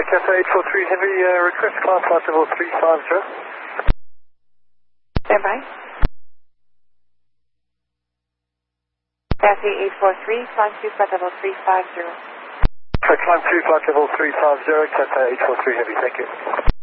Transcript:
Cathay 843 Heavy, request climb flight level 350. Stand by. Cathay 843, climb to flight level 350. So climb to flight level 350, Cathay 843 Heavy, thank you.